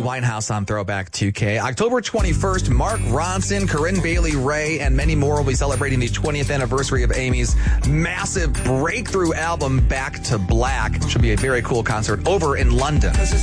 Winehouse on Throwback 2K. October 21st, Mark Ronson, Corinne Bailey Rae, and many more will be celebrating the 20th anniversary of Amy's massive breakthrough album, Back to Black. Should be a very cool concert over in London.